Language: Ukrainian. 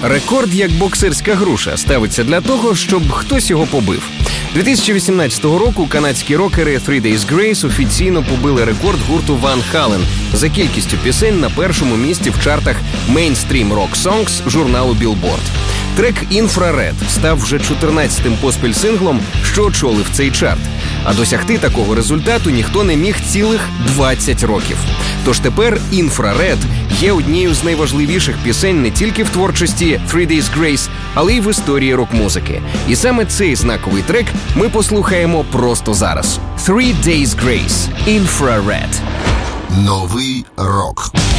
Рекорд, як боксерська груша, ставиться для того, щоб хтось його побив. 2018 року канадські рокери Three Days Grace офіційно побили рекорд гурту Ван Хален за кількістю пісень на першому місці в чартах Mainstream Rock Songs журналу Billboard. Трек «Infrared» став вже 14-тим поспіль синглом, що очолив цей чарт. А досягти такого результату ніхто не міг цілих 20 років. Тож тепер «Infrared» є однією з найважливіших пісень не тільки в творчості Three Days Grace, але й в історії рок-музики. І саме цей знаковий трек ми послухаємо просто зараз. Three Days Grace – «Infrared». Новий рок.